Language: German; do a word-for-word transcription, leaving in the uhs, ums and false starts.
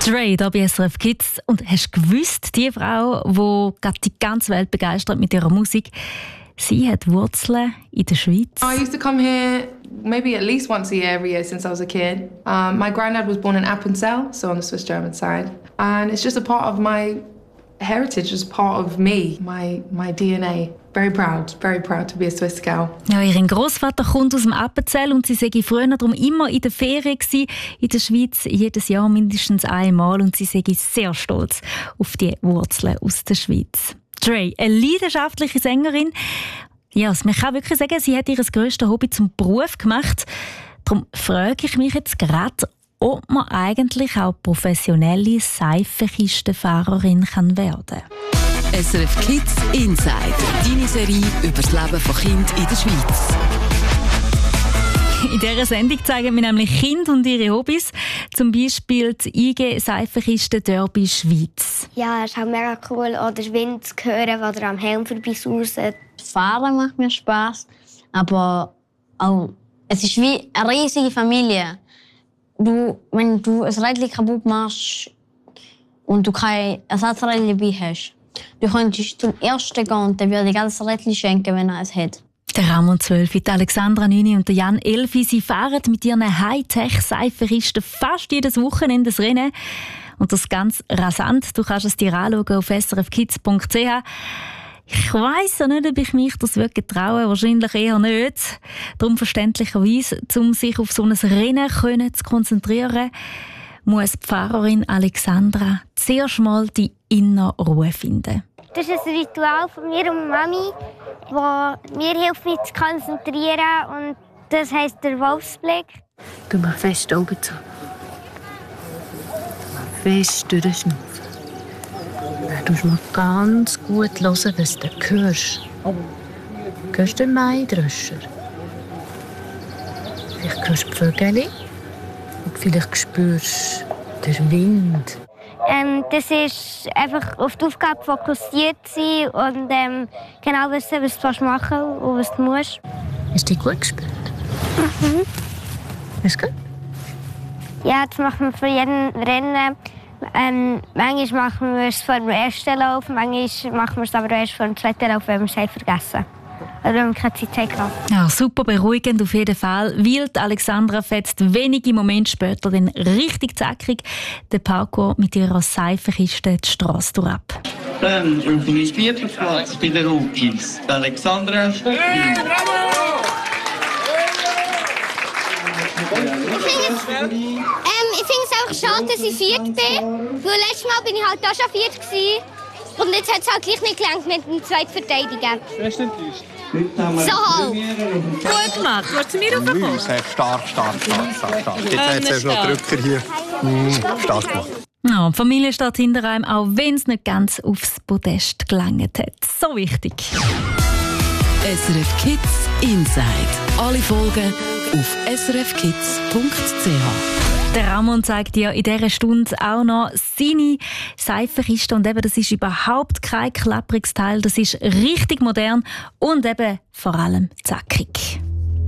Dre, da bei S R F Kids. Und hast du gewusst, die Frau, die gerade die ganze Welt begeistert mit ihrer Musik, sie hat Wurzeln in der Schweiz? I used to come here maybe at least once a year every year since I was a kid. Um, my granddad was born in Appenzell, so on the Swiss-German side. And it's just a part of my heritage, just part of me, my, my D N A. Very proud, very proud to be a Swiss girl. Ja, ihr Grossvater kommt aus dem Appenzell und sie sei früher darum immer in der Ferien gewesen, in der Schweiz, jedes Jahr mindestens einmal, und sie sei sehr stolz auf die Wurzeln aus der Schweiz. Dre, eine leidenschaftliche Sängerin. Ja, man kann wirklich sagen, sie hat ihr grösstes Hobby zum Beruf gemacht. Darum frage ich mich jetzt gerade, ob man eigentlich auch professionelle Seifenkistenfahrerin kann werden kann. S R F Kids Inside, deine Serie über das Leben von Kindern in der Schweiz. In dieser Sendung zeigen wir nämlich Kinder und ihre Hobbys, zum Beispiel die I G Seifenkisten Derby Schweiz. Ja, es ist auch mega cool, oder Wind zu hören, oder am Helm vorbeisausen. Fahren macht mir Spass, aber auch, es ist wie eine riesige Familie. Du, wenn du ein Rädchen kaputt machst und du kein Ersatzrädchen dabei hast, du könntest zum ersten gehen und dann würde ich ganz ein Rädchen schenken, wenn er es hat. Der Ramon zwölf, die Alexandra neun und der Jan elf, sie fahren mit ihren Hightech-Seifenkisten fast jedes Wochenende das Rennen. Und das ganz rasant. Du kannst es dir anschauen auf s r f kids punkt c h. Ich weiss ja nicht, ob ich mich das wirklich traue. Wahrscheinlich eher nicht. Darum verständlicherweise, um sich auf so ein Rennen zu konzentrieren, muss die Fahrerin Alexandra zuerst mal die innere Ruhe finden. Das ist ein Ritual von mir und Mami, das mir hilft, mich zu konzentrieren. Und das heisst der Wolfsblick. Du machst fest die Augen zu. Fest durchschnaufen. Du musst mal ganz gut hören, was du hörst. Hörst du den Maidröscher? Vielleicht hörst du die Vögel. Und vielleicht spürst du den Wind. Ähm, das ist einfach auf die Aufgabe fokussiert sein und ähm, genau wissen, was du machen willst und was du musst. Hast du dich gut gespürt? Mhm. Ist gut? Ja, das machen wir für jeden Rennen. Ähm, manchmal machen wir es vor dem ersten Lauf, manchmal machen wir es aber erst vor dem zweiten Lauf, wenn wir es vergessen. Oder wenn wir keine Zeit haben. Ja, super beruhigend auf jeden Fall. Weil Alexandra fetzt wenige Momente später dann richtig zackig den Parkour mit ihrer Seifenkiste die Strasse durch ab. Dann auf dem vierten Platz bei den Rookies Alexandra. Hey, bravo! Ähm, ich finde es auch schade, dass ich viert bin. Weil letztes Mal bin ich halt auch schon viert gewesen. Und jetzt hat es halt gleich nicht gelangt mit dem zweiten Verteidigen. Bist du enttäuscht? So halb. Gut gemacht. Du hast zu mir raufgekommen. Sehr stark, stark, stark, stark, stark. Jetzt hat es erst noch Drücker hier. Mm, stark gemacht. Ja, die Familie steht hinter einem, auch wenn es nicht ganz aufs Podest gelangt hat. So wichtig. S R F Kids Inside. Alle Folgen auf s r f kids punkt c h. Der Ramon zeigt dir in dieser Stunde auch noch seine Seifenkiste. Und eben, das ist überhaupt kein klappriges Teil. Das ist richtig modern und eben vor allem zackig.